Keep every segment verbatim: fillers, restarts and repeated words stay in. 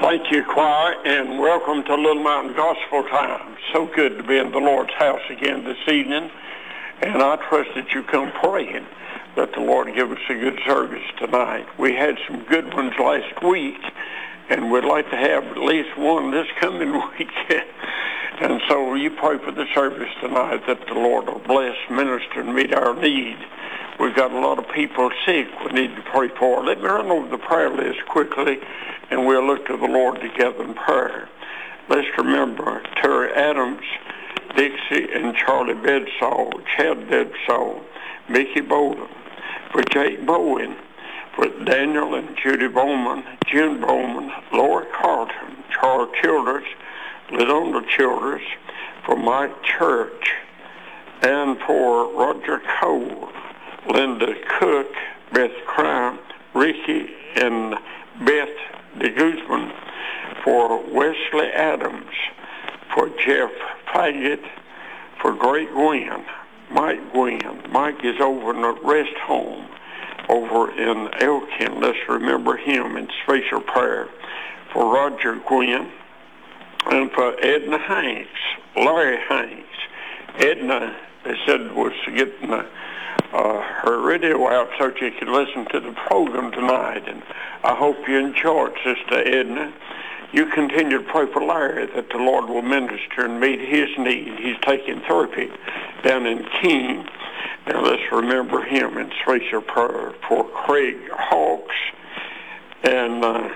Thank you, choir, and welcome to Little Mountain Gospel Time. So good to be in the Lord's house again this evening, and I trust that you come praying that the Lord give us a good service tonight. We had some good ones last week, and we'd like to have at least one this coming week. And so you pray for the service tonight that the Lord will bless, minister, and meet our need. We've got a lot of people sick we need to pray for. Let me run over the prayer list quickly, and we'll look to the Lord together in prayer. Let's remember Terry Adams, Dixie and Charlie Bedsall, Chad Bedsall, Mickey Bowden, for Jake Bowen, for Daniel and Judy Bowman, Jim Bowman, Laura Carlton, Charles Childers, Lidonda Childers, for Mike Church, and for Roger Cole, Linda Cook, Beth Crown, Ricky and Beth de Guzman, for Wesley Adams, for Jeff Faggett, for Great Gwen, Mike Gwen. Mike is over in a rest home over in Elkin. Let's remember him in special prayer. For Roger Gwen, and for Edna Hanks, Larry Hanks. Edna, they said, was getting uh, uh, her radio out so she could listen to the program tonight. And I hope you enjoyed, Sister Edna. You continue to pray for Larry that the Lord will minister and meet his need. He's taking therapy down in Keene. Now let's remember him in special prayer. For Craig Hawks and uh,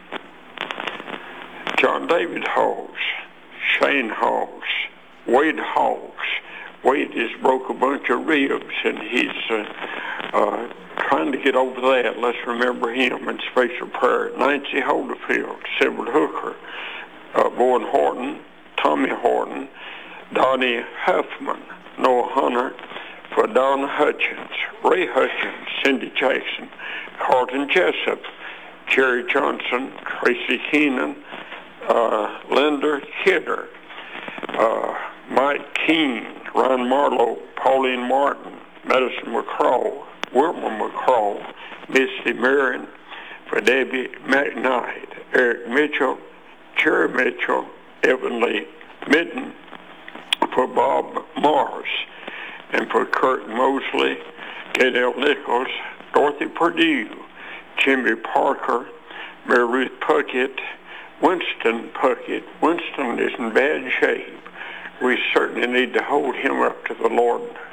John David Hawks, Shane Hawks, Wade Hawks. Wade has broke a bunch of ribs, and he's uh, uh, trying to get over that. Let's remember him in special prayer. Nancy Holderfield, Sybil Hooker, uh, Bowen Horton, Tommy Horton, Donnie Huffman, Noah Hunter, for Donna Hutchins, Ray Hutchins, Cindy Jackson, Carlton Jessup, Jerry Johnson, Tracy Keenan, uh, Linda Kidder, uh, Mike Keene, Ron Marlowe, Pauline Martin, Madison McCraw, Wilma McCraw, Misty Marion, for Debbie McKnight, Eric Mitchell, Jerry Mitchell, Evan Lee Mitten, for Bob Morris, and for Kurt Mosley, Gaydell Nichols, Dorothy Purdue, Jimmy Parker, Mary Ruth Puckett, Winston Puckett. Winston is in bad shape. We certainly need to hold him up to the Lord